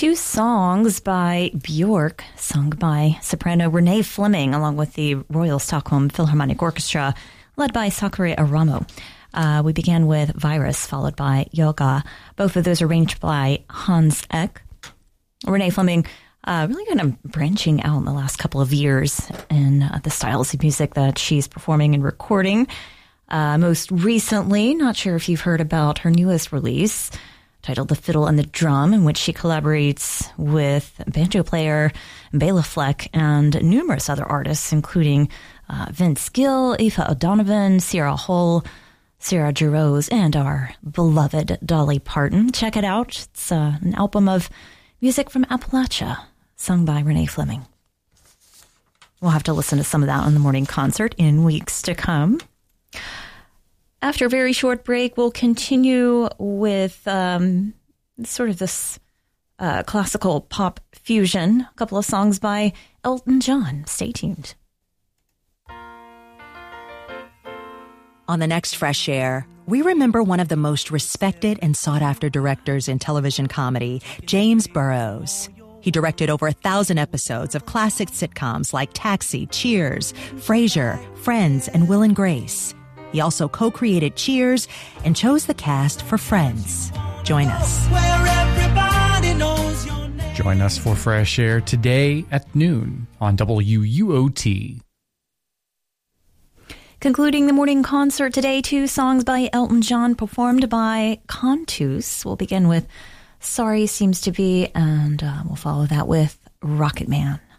Two songs by Björk, sung by soprano Renee Fleming, along with the Royal Stockholm Philharmonic Orchestra, led by Sakura Aramo. We began with Virus, followed by Yoga. Both of those arranged by Hans Eck. Renee Fleming really kind of branching out in the last couple of years in the styles of music that she's performing and recording. Most recently, not sure if you've heard about her newest release, titled The Fiddle and the Drum, in which she collaborates with banjo player Bela Fleck and numerous other artists, including Vince Gill, Aoife O'Donovan, Sierra Hull, Sarah Jarosz, and our beloved Dolly Parton. Check it out. It's an album of music from Appalachia, sung by Renee Fleming. We'll have to listen to some of that on the morning concert in weeks to come. After a very short break, we'll continue with sort of this classical pop fusion. A couple of songs by Elton John. Stay tuned. On the next Fresh Air, we remember one of the most respected and sought-after directors in television comedy, James Burrows. He directed over 1,000 episodes of classic sitcoms like Taxi, Cheers, Frasier, Friends, and Will and Grace. He also co-created Cheers and chose the cast for Friends. Join us. Join us for Fresh Air today at noon on WUOT. Concluding the morning concert today, two songs by Elton John performed by Contus. We'll begin with Sorry Seems to Be, and we'll follow that with Rocket Man.